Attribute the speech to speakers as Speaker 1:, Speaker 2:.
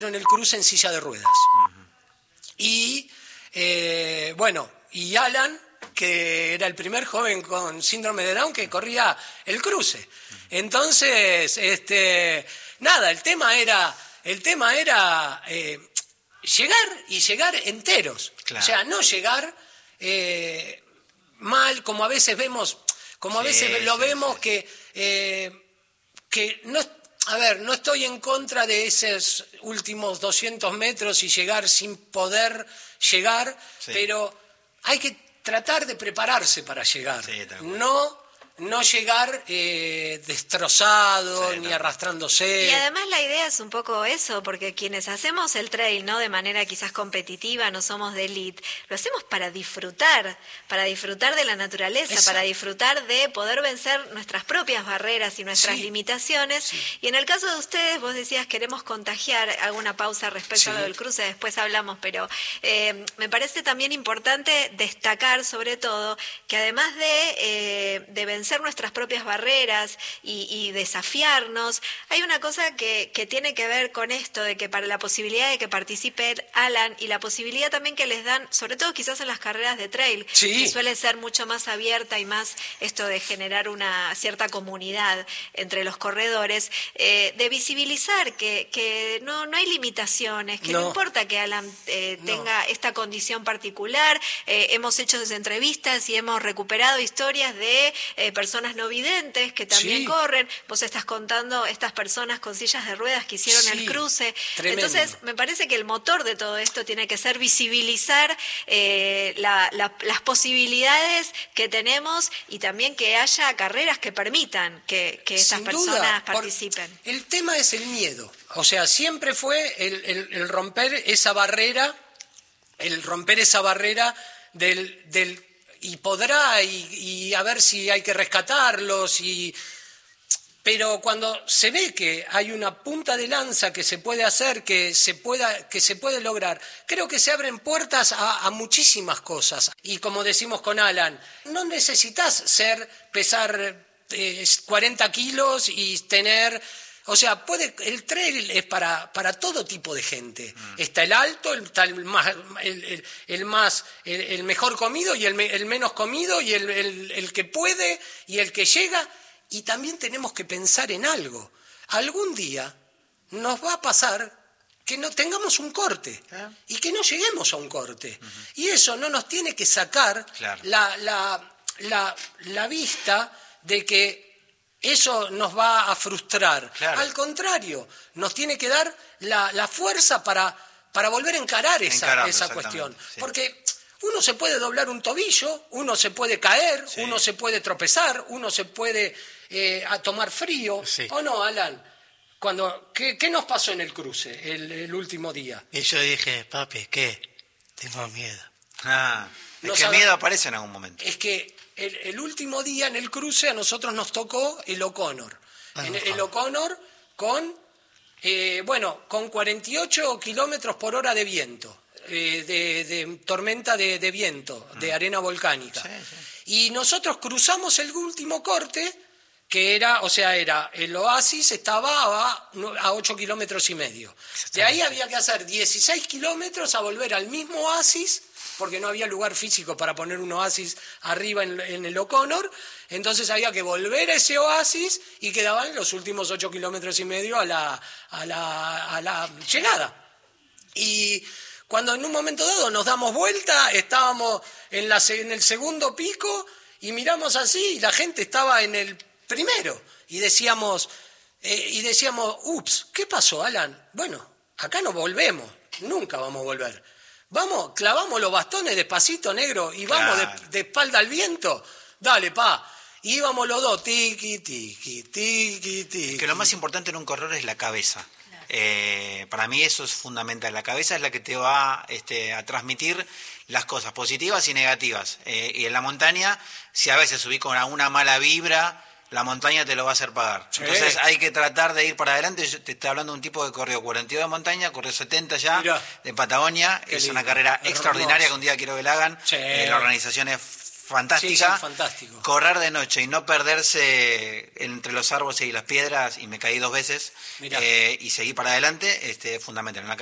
Speaker 1: en el cruce en silla de ruedas. Y y Alan, que era el primer joven con síndrome de Down que corría el cruce. Entonces, nada, el tema era llegar enteros.
Speaker 2: Claro.
Speaker 1: O sea, no llegar mal, como a veces vemos, vemos que no. A ver, no estoy en contra de esos últimos 200 metros y llegar sin poder llegar, pero hay que tratar de prepararse para llegar.
Speaker 2: Sí,
Speaker 1: No llegar destrozado ni arrastrándose.
Speaker 3: Y además la idea es un poco eso, porque quienes hacemos el trail, ¿no?, de manera quizás competitiva, no somos de elite, lo hacemos para disfrutar de la naturaleza,
Speaker 1: Exacto.
Speaker 3: para disfrutar de poder vencer nuestras propias barreras y nuestras limitaciones. Sí. Y en el caso de ustedes, vos decías, queremos contagiar. Hago una pausa respecto a lo del cruce, después hablamos, pero me parece también importante destacar sobre todo que además de vencer nuestras propias barreras y desafiarnos, hay una cosa que tiene que ver con esto, de que para la posibilidad de que participe Alan y la posibilidad también que les dan, sobre todo quizás en las carreras de trail, que suele ser mucho más abierta y más esto de generar una cierta comunidad entre los corredores, de visibilizar que no hay limitaciones, que no importa que Alan tenga esta condición particular. Hemos hecho entrevistas y hemos recuperado historias de personas no videntes que también corren. Vos estás contando estas personas con sillas de ruedas que hicieron el cruce.
Speaker 1: Tremendo.
Speaker 3: Entonces, me parece que el motor de todo esto tiene que ser visibilizar las posibilidades que tenemos y también que haya carreras que permitan que estas personas participen.
Speaker 1: El tema es el miedo. O sea, siempre fue el romper esa barrera, del y podrá, y a ver si hay que rescatarlos, pero cuando se ve que hay una punta de lanza que se puede hacer, que se puede lograr, creo que se abren puertas a muchísimas cosas. Y como decimos con Alan, no necesitas pesar 40 kilos y tener... O sea, el trail es para todo tipo de gente. Está el alto, está el mejor comido y el menos comido, y el que puede y el que llega. Y también tenemos que pensar en algo. Algún día nos va a pasar que no tengamos un corte y que no lleguemos a un corte. Y eso no nos tiene que sacar la vista de que eso nos va a frustrar. Al contrario, nos tiene que dar la fuerza para volver a encarar esa cuestión. Porque uno se puede doblar un tobillo, uno se puede caer, uno se puede tropezar, uno se puede tomar frío. ¿O no, Alan? ¿Qué nos pasó en el cruce el último día?
Speaker 4: Y yo dije, papi, ¿qué? Tengo miedo.
Speaker 2: Es que el miedo aparece en algún momento.
Speaker 1: Es que el último día en el cruce a nosotros nos tocó el O'Connor. El O'Connor con 48 kilómetros por hora de viento, de tormenta de viento, de arena volcánica. Y nosotros cruzamos el último corte, que era el oasis, estaba a 8 kilómetros y medio. De ahí había que hacer 16 kilómetros a volver al mismo oasis, porque no había lugar físico para poner un oasis arriba en el O'Connor. Entonces había que volver a ese oasis y quedaban los últimos 8 kilómetros y medio a la llegada. Y cuando en un momento dado nos damos vuelta, estábamos en el segundo pico y miramos así y la gente estaba en el primero. Y decíamos, ups, ¿qué pasó, Alan? Bueno, acá no volvemos, nunca vamos a volver. Vamos, clavamos los bastones despacito, negro, y vamos de espalda al viento. Dale, pa. Y íbamos los dos, tiqui, tiqui, tiqui, tiqui.
Speaker 2: Que lo más importante en un corredor es la cabeza. Para mí eso es fundamental. La cabeza es la que te va a transmitir las cosas positivas y negativas. Y en la montaña, si a veces subís con una mala vibra, la montaña te lo va a hacer pagar. Entonces hay que tratar de ir para adelante. Yo te estoy hablando de un tipo que corrió 42 de montaña, corrió 70 ya, de Patagonia. Es una carrera extraordinaria que un día quiero que la hagan. La organización es fantástica.
Speaker 1: Sí, fantástico.
Speaker 2: Correr de noche y no perderse entre los árboles y las piedras, y me caí 2 veces, y seguí para adelante, es fundamental.